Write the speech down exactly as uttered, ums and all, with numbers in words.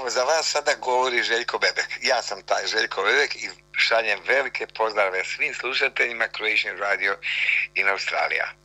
vam, za vas sada govori Željko Bebek. Ja sam taj Željko Bebek i šaljem velike pozdrave svim slušateljima Croatian Radio in Australija.